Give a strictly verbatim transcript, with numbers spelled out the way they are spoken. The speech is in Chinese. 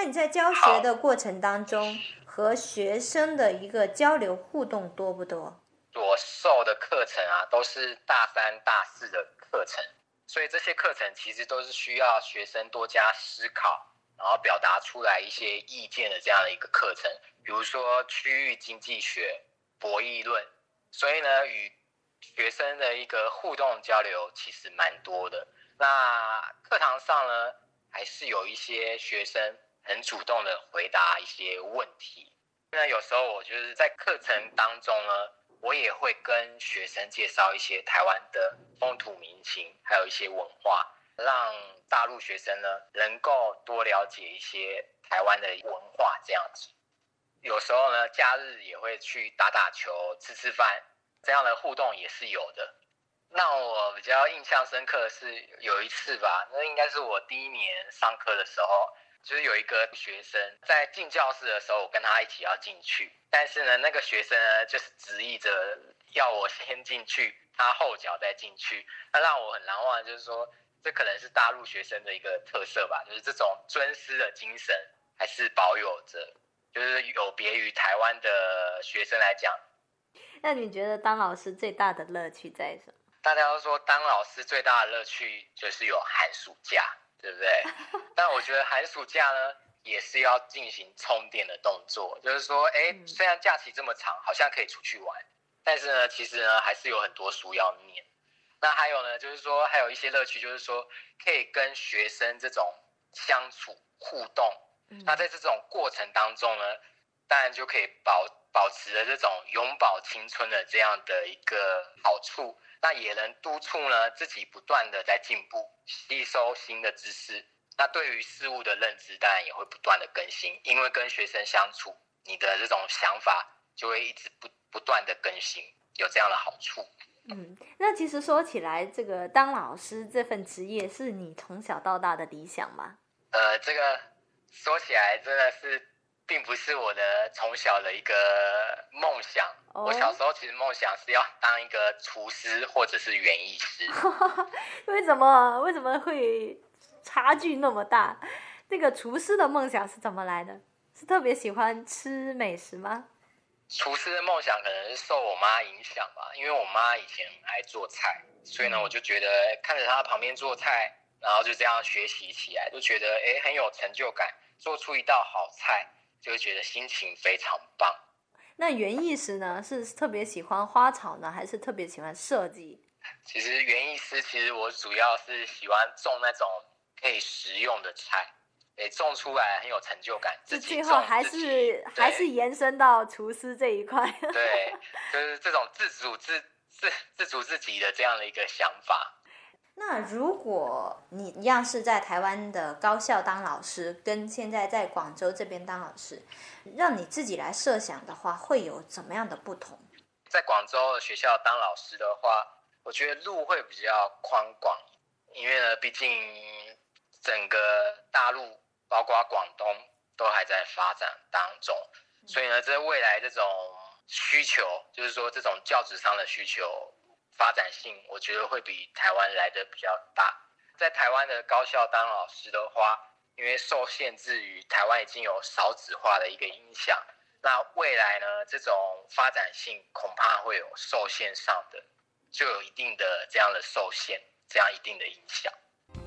你在教学的过程当中，和学生的一个交流互动多不多？ 我授的课程啊，都是大三、大四的课程，所以这些课程其实都是需要学生多加思考，然后表达出来一些意见的这样的一个课程。比如说区域经济学、博弈论，所以呢，与学生的一个互动交流其实蛮多的。那课堂上呢，还是有一些学生很主动的回答一些问题。那有时候我就是在课程当中呢，我也会跟学生介绍一些台湾的风土民情，还有一些文化，让大陆学生呢能够多了解一些台湾的文化这样子。有时候呢，假日也会去打打球、吃吃饭，这样的互动也是有的。让我比较印象深刻的是有一次吧，那应该是我第一年上课的时候，就是有一个学生在进教室的时候，我跟他一起要进去，但是呢，那个学生呢就是执意着要我先进去，他后脚再进去。那让我很难忘的就是说，这可能是大陆学生的一个特色吧，就是这种尊师的精神还是保有着，就是有别于台湾的学生来讲。 那你觉得当老师最大的乐趣在什么？ 大家都说当老师最大的乐趣就是有寒暑假，对不对？但我觉得寒暑假呢也是要进行充电的动作，就是说，哎，虽然假期这么长，好像可以出去玩，但是呢，其实呢还是有很多书要念。那还有呢，就是说还有一些乐趣，就是说可以跟学生这种相处互动。嗯、那在这种过程当中呢，当然就可以保保持了这种永葆青春的这样的一个好处。那也能督促呢自己不断的在进步，吸收新的知识。那对于事物的认知当然也会不断的更新，因为跟学生相处，你的这种想法就会一直不不断的更新，有这样的好处。 嗯，那其实说起来，这个当老师这份职业是你从小到大的理想吗？ 呃，这个说起来真的是并不是我的从小的一个梦想。Oh. 我小时候其实梦想是要当一个厨师或者是园艺师。 为什么？为什么会差距那么大？这个厨师的梦想是怎么来的？是特别喜欢吃美食吗？ 厨师的梦想可能是受我妈影响吧，因为我妈以前很爱做菜，所以呢，我就觉得看着她旁边做菜，然后就这样学习起来，就觉得哎很有成就感，做出一道好菜，就会觉得心情非常棒。 那园艺师呢，是特别喜欢花草呢，还是特别喜欢设计？ 其实园艺师，其实我主要是喜欢种那种可以食用的菜。诶，种出来很有成就感，自己种最后还是还是延伸到厨师这一块。 对，就是这种自主自自自主自己的这样的一个想法。 那如果你一样是在台湾的高校当老师，跟现在在广州这边当老师，让你自己来设想的话，会有怎么样的不同？ 在广州的学校当老师的话，我觉得路会比较宽广，因为呢，毕竟整个大陆。包括广东都还在发展当中，所以呢，这未来这种需求，就是说这种教职上的需求发展性，我觉得会比台湾来的比较大。在台湾的高校当老师的话，因为受限制于台湾已经有少子化的一个影响，那未来呢，这种发展性恐怕会有受限上的，就有一定的这样的受限，这样一定的影响。